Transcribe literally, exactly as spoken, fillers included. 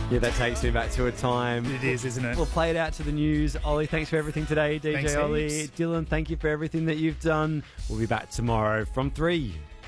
Yeah, that takes me back to a time. It is, isn't it? We'll play it out to the news. Ollie, thanks for everything today. D J Thanks, Ollie. heaps. Dylan, thank you for everything that you've done. We'll be back tomorrow from three.